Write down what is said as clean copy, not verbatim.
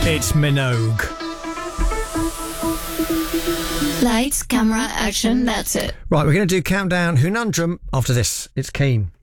It's Minogue. Lights, camera, action, that's it. Right, we're going to do Countdown Hunundrum after this. It's Keen.